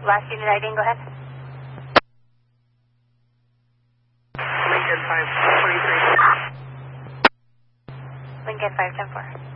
Last unit ID, go ahead. Lincoln 523. Lincoln 510-4.